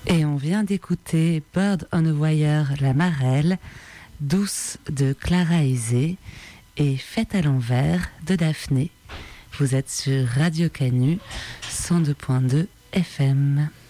Et on vient d'écouter Bird on a Wire, La Marelle, Douce de Clara Aizé et Fête à l'envers de Daphné. Vous êtes sur Radio Canu 102.2 FM.